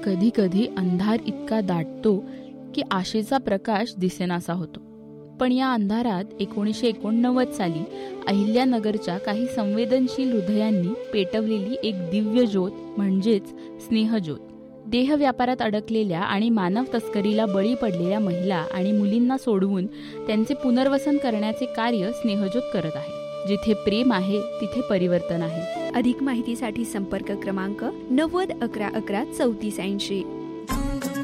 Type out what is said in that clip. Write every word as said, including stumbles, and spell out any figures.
कधी कधी अंधार इतका दाटतो की आशेचा प्रकाश दिसेनासा होतो. पण या अंधारात एकोणीसशे एकोणनव्वद साली अहिल्यानगरच्या काही संवेदनशील हृदयांनी पेटवलेली एक दिव्य ज्योत म्हणजेच स्नेहज्योत. देहव्यापारात अडकलेल्या आणि मानव तस्करीला बळी पडलेल्या महिला आणि मुलींना सोडवून त्यांचे पुनर्वसन करण्याचे कार्य स्नेहज्योत करत आहे. जिथे प्रेम आहे तिथे परिवर्तन आहे. अधिक माहितीसाठी संपर्क क्रमांक नव्वद अकरा अकरा चौतीस ऐंशी.